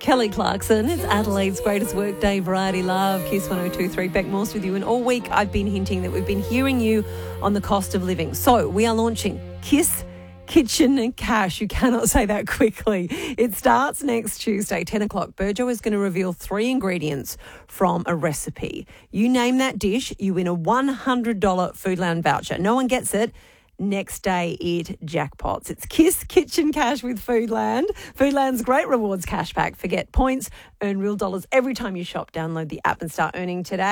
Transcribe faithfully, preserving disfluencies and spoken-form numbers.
Kelly Clarkson. It's Adelaide's greatest workday variety love. Kiss one oh two three. Beck Morse with you. And all week I've been hinting that we've been hearing you on the cost of living. So we are launching Kiss Kitchen Cash. You cannot say that quickly. It starts next Tuesday, ten o'clock. Burjo is going to reveal three ingredients from a recipe. You name that dish, you win a one hundred dollars Foodland voucher. No one gets it. Next day, it jackpots. It's Kiss Kitchen Cash with Foodland. Foodland's great rewards cashback. Forget points, earn real dollars every time you shop. Download the app and start earning today.